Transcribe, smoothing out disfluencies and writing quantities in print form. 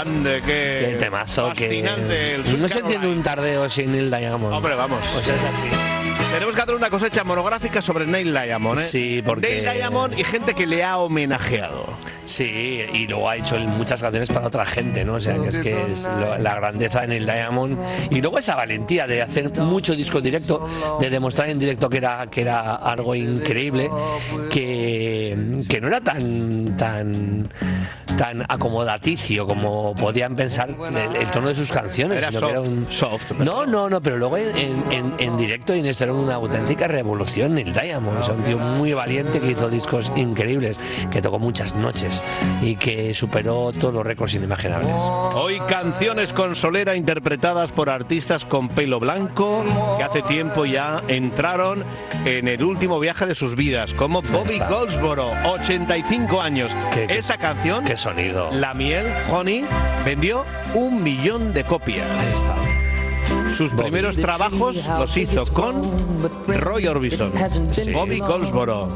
grande, qué temazo, fascinante. No se entiende un tardeo sin Neil Diamond. Hombre, vamos. Pues es así. Tenemos que hacer una cosecha monográfica sobre Neil Diamond, ¿eh? Sí, porque... Neil Diamond y gente que le ha homenajeado. Sí, y luego ha hecho muchas canciones para otra gente, ¿no? O sea, que es la grandeza de Neil Diamond. Y luego esa valentía de hacer mucho disco en directo, de demostrar en directo que era algo increíble, que no era tan acomodaticio como podían pensar el tono de sus canciones. Era sino soft, que era soft. No, pero luego en directo y en esto era una auténtica revolución. Neil Diamond, o sea, un tío muy valiente que hizo discos increíbles, que tocó muchas noches y que superó todos los récords inimaginables. Hoy canciones con solera interpretadas por artistas con pelo blanco que hace tiempo ya entraron en el último viaje de sus vidas, como Bobby Goldsboro, 85 años. Esa canción, qué sonido. La miel, Honey, vendió 1 millón de copias. Ahí está. Sus primeros trabajos los hizo con Roy Orbison, Bobby Goldsboro.